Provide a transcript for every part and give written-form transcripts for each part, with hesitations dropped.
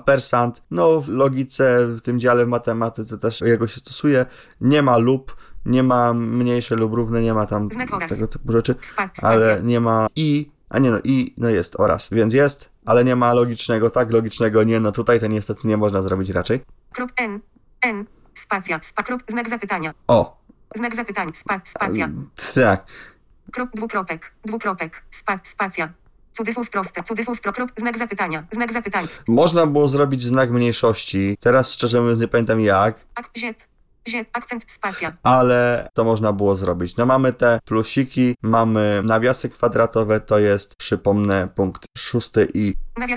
ampersand, no w logice, w tym dziale w matematyce też jego się stosuje, nie ma lub, nie ma mniejsze lub równe, nie ma tam tego typu rzeczy, ale nie ma no jest oraz, więc jest, ale nie ma logicznego, tak, logicznego nie, no tutaj to niestety nie można zrobić raczej. Spacja, znak zapytania. O! Znak zapytania, spacja. Tak. Dwukropek, spacja. Cudzysłów proste, znak zapytania, Można było zrobić znak mniejszości, teraz szczerze mówiąc nie pamiętam jak. Akcent, spacja. Ale to można było zrobić. No mamy te plusiki, mamy nawiasy kwadratowe, to jest, przypomnę, punkt 6 i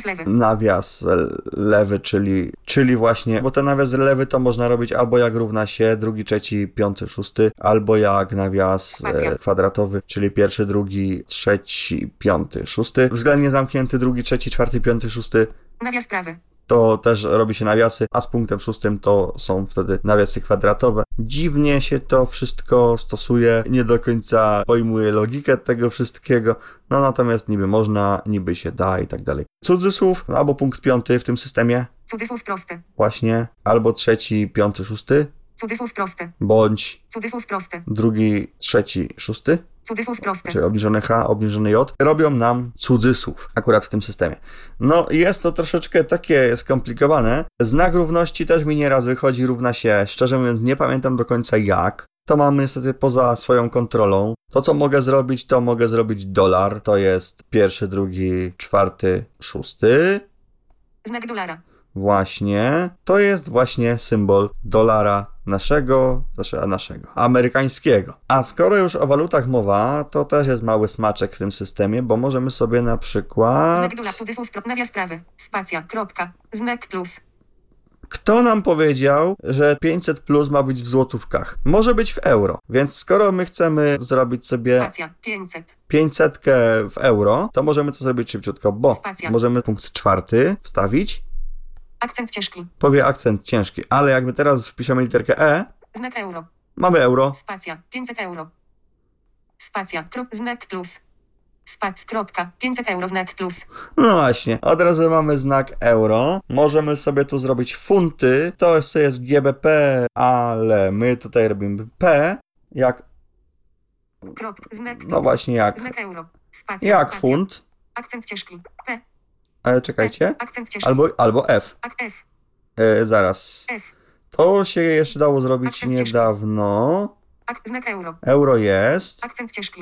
nawias lewy, czyli właśnie, bo ten nawias lewy to można robić albo jak równa się, drugi, trzeci, piąty, szósty, albo jak nawias kwadratowy, czyli pierwszy, drugi, trzeci, piąty, szósty. Względnie zamknięty drugi, trzeci, czwarty, piąty, szósty. Nawias prawy. To też robi się nawiasy, a z punktem 6 to są wtedy nawiasy kwadratowe. Dziwnie się to wszystko stosuje, nie do końca pojmuję logikę tego wszystkiego, no natomiast niby można, niby się da i tak dalej. Cudzysłów, albo punkt 5 w tym systemie. Cudzysłów prosty. Właśnie, albo trzeci, piąty, szósty. Cudzysłów prosty. Bądź cudzysłów prosty. Drugi, trzeci, szósty. Cudzysłów prosty. Czyli obniżone H, obniżony J, robią nam cudzysłów akurat w tym systemie. No jest to troszeczkę takie skomplikowane. Znak równości też mi nieraz wychodzi równa się, szczerze mówiąc nie pamiętam do końca jak. To mamy niestety poza swoją kontrolą. To co mogę zrobić, to mogę zrobić dolar. To jest pierwszy, drugi, czwarty, szósty. Znak dolara. Właśnie. To jest właśnie symbol dolara naszego, amerykańskiego. A skoro już o walutach mowa, to też jest mały smaczek w tym systemie, bo możemy sobie na przykład... Znak dolar, cudzysłów, nawias prawy, spacja, kropka, znak plus. Kto nam powiedział, że 500 plus ma być w złotówkach? Może być w euro. Więc skoro my chcemy zrobić sobie spacja, 500 w euro, to możemy to zrobić szybciutko, bo spacja. Możemy punkt czwarty wstawić. Akcent ciężki. Powie akcent ciężki, ale jakby teraz wpiszemy literkę E. Znak euro. Mamy euro. Spacja, 500 euro. Spacja, znak plus. Kropka, 500 euro, znak plus. No właśnie, od razu mamy znak euro. Możemy sobie tu zrobić funty. To jest GBP, ale my tutaj robimy P. Jak... znak plus. No właśnie jak... Znak euro. Spacja, jak spacja. Funt. Akcent ciężki. P. Czekajcie. Akcent ciężki. Albo F. F. Zaraz. F. To się jeszcze dało zrobić akcent niedawno. Znak euro. Euro jest. Akcent ciężki.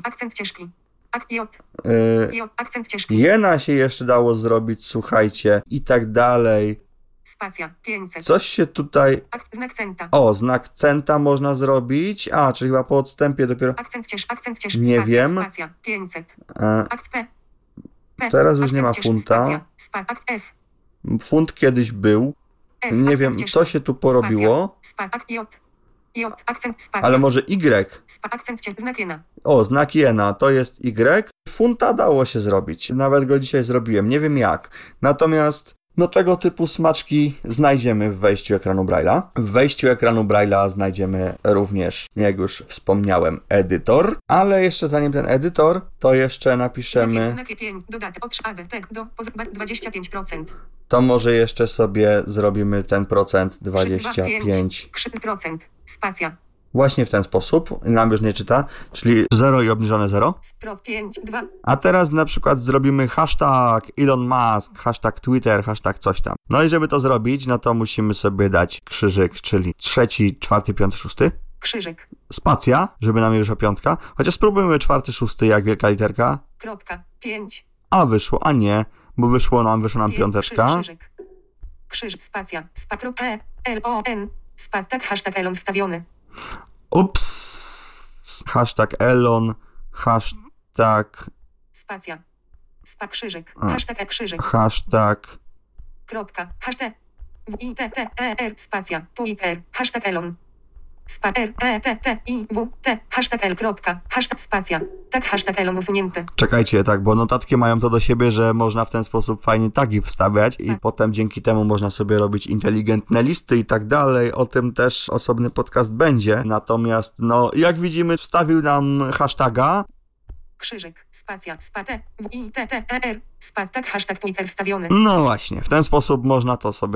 J. Akcent ciężki. Jena się jeszcze dało zrobić, słuchajcie, i tak dalej. Spacja, 500. Coś się tutaj... Znak centa. O, znak centa można zrobić. A, czyli chyba po odstępie dopiero... Akcent ciężki. Nie spacja, wiem. Spacja, 500. Akt P. Teraz już nie ma funta. Akt F. Funt kiedyś był. F. Nie wiem, co się tu porobiło. Akt J. Akcent spacja. Ale może Y. Akcent znak jena. O, znak jena, to jest Y. Funta dało się zrobić. Nawet go dzisiaj zrobiłem. Nie wiem jak. Natomiast no tego typu smaczki znajdziemy w wejściu ekranu Braille'a. W wejściu ekranu Braille'a znajdziemy również, jak już wspomniałem, edytor. Ale jeszcze zanim ten edytor, to jeszcze napiszemy... Znaki 5, dodatek, do 25%. To może jeszcze sobie zrobimy ten procent 25. Procent, spacja. Właśnie w ten sposób, nam już nie czyta, czyli 0 i obniżone 0. 5, 2. A teraz na przykład zrobimy hashtag Elon Musk, hashtag Twitter, hashtag coś tam. No i żeby to zrobić, no to musimy sobie dać krzyżyk, czyli trzeci, czwarty, piąty, szósty. Krzyżyk. Spacja, żeby nam wyszła piątka. Chociaż spróbujmy czwarty, szósty, jak wielka literka. Kropka, 5. A wyszło, a nie, bo wyszła nam piąteczka. Krzyżyk, spacja, L-O-N, tak, hashtag Elon wstawiony. Ups. Hashtag Elon, hashtag... Spacja. Krzyżyk. Hashtag krzyżyk. Hashtag... Kropka. Hashtag. W-I-T-T-E-R. Spacja. Twitter. Hashtag Elon. R-E-T-T-I-W-T. Hashtag L. Kropka. Hashtag spacja. Tak, hashtag Elon usunięty. Czekajcie, tak, bo notatki mają to do siebie, że można w ten sposób fajnie tagi wstawiać i potem dzięki temu można sobie robić inteligentne listy i tak dalej. O tym też osobny podcast będzie. Natomiast, no, jak widzimy, wstawił nam hashtaga. Krzyżyk, spacja, W-I-T-T-E-R. Tak, hashtag Twitter wstawiony. No właśnie, w ten sposób można to sobie